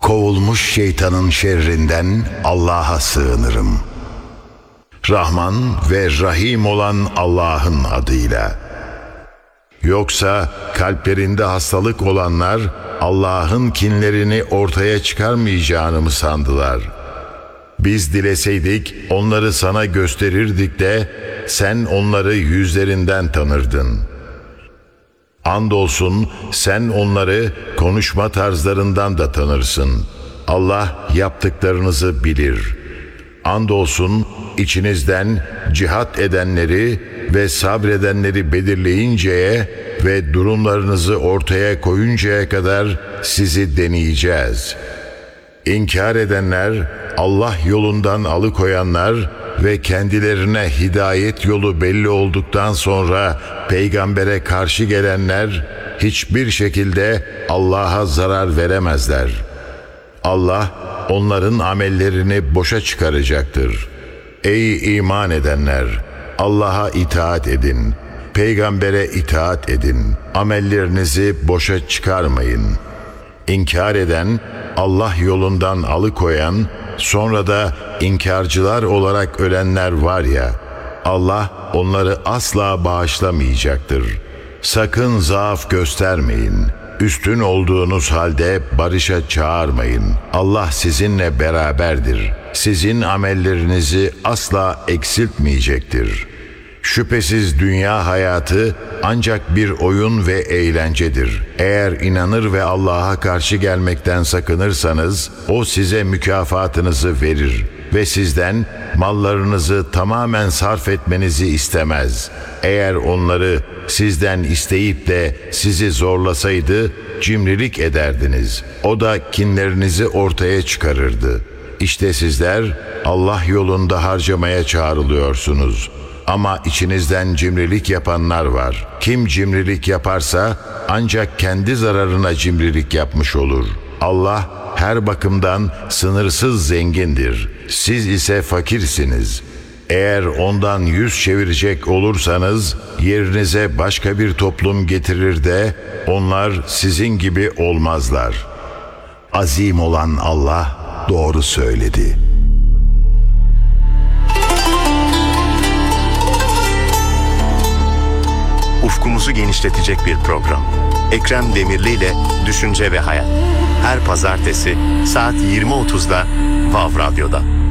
Kovulmuş şeytanın şerrinden Allah'a sığınırım. Rahman ve Rahim olan Allah'ın adıyla. Yoksa kalplerinde hastalık olanlar Allah'ın kinlerini ortaya çıkarmayacağını mı sandılar? Biz dileseydik onları sana gösterirdik de sen onları yüzlerinden tanırdın. Andolsun sen onları konuşma tarzlarından da tanırsın. Allah yaptıklarınızı bilir. Andolsun içinizden cihat edenleri ve sabredenleri belirleyinceye ve durumlarınızı ortaya koyuncaya kadar sizi deneyeceğiz. İnkar edenler, Allah yolundan alıkoyanlar ve kendilerine hidayet yolu belli olduktan sonra peygambere karşı gelenler hiçbir şekilde Allah'a zarar veremezler. Allah onların amellerini boşa çıkaracaktır. Ey iman edenler! Allah'a itaat edin, peygambere itaat edin, amellerinizi boşa çıkarmayın. İnkar eden, Allah yolundan alıkoyan, sonra da inkarcılar olarak ölenler var ya, Allah onları asla bağışlamayacaktır. Sakın zaaf göstermeyin. Üstün olduğunuz halde barışa çağırmayın. Allah sizinle beraberdir. Sizin amellerinizi asla eksiltmeyecektir. Şüphesiz dünya hayatı ancak bir oyun ve eğlencedir. Eğer inanır ve Allah'a karşı gelmekten sakınırsanız, O size mükafatınızı verir ve sizden mallarınızı tamamen sarf etmenizi istemez. Eğer onları sizden isteyip de sizi zorlasaydı, cimrilik ederdiniz. O da kinlerinizi ortaya çıkarırdı. İşte sizler Allah yolunda harcamaya çağrılıyorsunuz. Ama içinizden cimrilik yapanlar var. Kim cimrilik yaparsa ancak kendi zararına cimrilik yapmış olur. Allah her bakımdan sınırsız zengindir. Siz ise fakirsiniz. Eğer ondan yüz çevirecek olursanız yerinize başka bir toplum getirir de onlar sizin gibi olmazlar. Azim olan Allah doğru söyledi. Ufkumuzu genişletecek bir program. Ekrem Demirli ile Düşünce ve Hayat. Her pazartesi saat 20.30'da Vav Radyo'da.